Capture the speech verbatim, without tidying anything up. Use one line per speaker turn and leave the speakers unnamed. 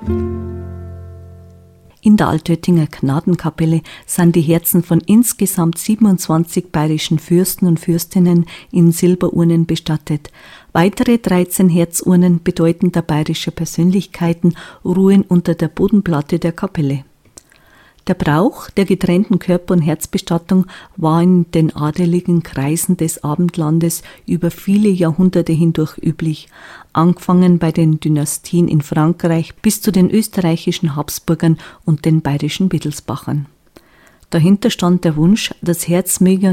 In der Altöttinger Gnadenkapelle sind die Herzen von insgesamt siebenundzwanzig bayerischen Fürsten und Fürstinnen in Silberurnen bestattet. Weitere dreizehn Herzurnen bedeutender bayerischer Persönlichkeiten ruhen unter der Bodenplatte der Kapelle. Der Brauch der getrennten Körper- und Herzbestattung war in den adeligen Kreisen des Abendlandes über viele Jahrhunderte hindurch üblich, angefangen bei den Dynastien in Frankreich bis zu den österreichischen Habsburgern und den bayerischen Wittelsbachern. Dahinter stand der Wunsch, das Herz möge